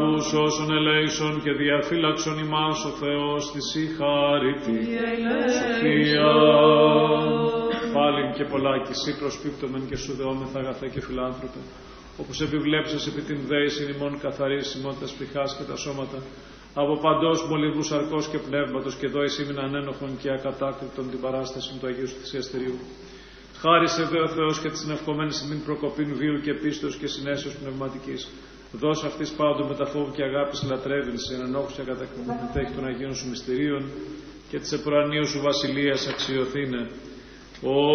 ανθρώπους όσων ελέησον και διαφύλαξον ημάς ο Θεός της η χάρητη σοφία. Πάλιν και πολλάκι σύ προσπίπτωμεν και σου δεόμεθα αγαθέ και φιλάνθρωπε, όπως επιβλέψας επί την δέησιν ημών καθαρής ημών τα σπιχάς και τα σώματα, από παντός μολυβού σαρκός και πνεύματος και δώης ήμουν ανένοχον και ακατάκριτον την παράσταση του Αγίου σου θυσιαστηρίου. Χάρισε δε ο Θεός και της ενευκομένης ημίν προκοπήν βίου και πίστος και συνέσεως πνευματικής. Δώσ' αυτής πάντου με τα φόβου και αγάπης λατρεύειν σε ενενόχους και κατακτέχει των Αγίων σου μυστηρίων και της επουρανίου σου βασιλείας αξιωθήνε.